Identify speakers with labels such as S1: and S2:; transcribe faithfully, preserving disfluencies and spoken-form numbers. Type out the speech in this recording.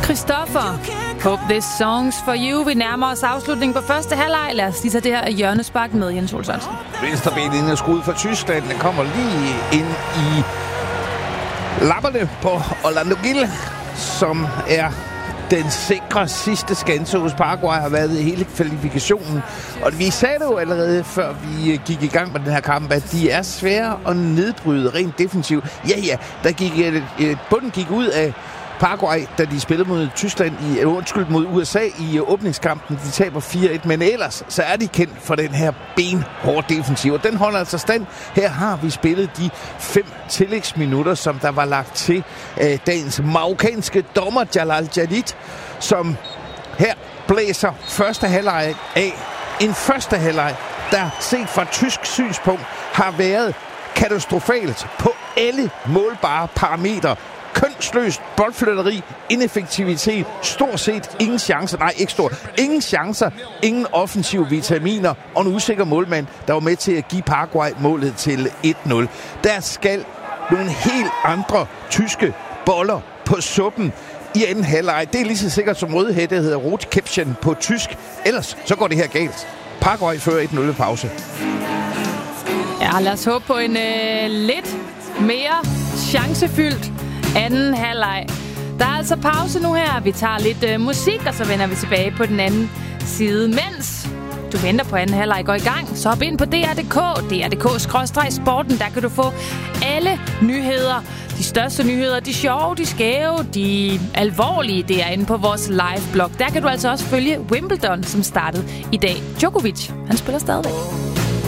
S1: Christoffer, hope this song's for you. Vi nærmer os afslutningen på første halvleg. Lad os lige tage det her hjørnespark med, Jens Olsson.
S2: Venstreben inden skruet fra Tyskland. Den kommer lige ind i lapperne på Orlando Gil, som er den sikre sidste skanse hos Paraguay, har været i hele kvalifikationen. Og vi sagde det jo allerede, før vi gik i gang med den her kamp, at de er svære at nedbryde rent defensivt. Ja, ja, der gik, bunden gik ud af Paraguay, da de spillede mod Tyskland i, undskyld, mod U S A i åbningskampen. De taber fire et, men ellers så er de kendt for den her benhårde defensiv. Og den holder altså stand. Her har vi spillet de fem tillægsminutter, som der var lagt til øh, dagens marokkanske dommer Jalal Jadid, som her blæser første halvleg af. En første halvleg, der set fra tysk synspunkt har været katastrofalt på alle målbare parametre. Kønsløst boldflytteri, ineffektivitet, stort set ingen chancer, nej ikke stort, ingen chancer, ingen offensive vitaminer og en usikker målmand, der var med til at give Paraguay målet til et nul. Der skal nogle helt andre tyske boller på suppen i anden halvleg. Det er lige så sikkert som rødhætte hedder Rotkäppchen på tysk. Ellers så går det her galt. Paraguay fører et nul pause.
S1: Ja, lad os håbe på en øh, lidt mere chancefyldt anden halvleg. Der er altså pause nu her. Vi tager lidt øh, musik, og så vender vi tilbage på den anden side. Mens du venter på anden halvleg går i gang, så hop ind på D R punktum D R punktum D R skråstreg sporten. Der kan du få alle nyheder. De største nyheder, de sjove, de skæve, de alvorlige, det er inde på vores live-blog. Der kan du altså også følge Wimbledon, som startede i dag. Djokovic, han spiller stadigvæk.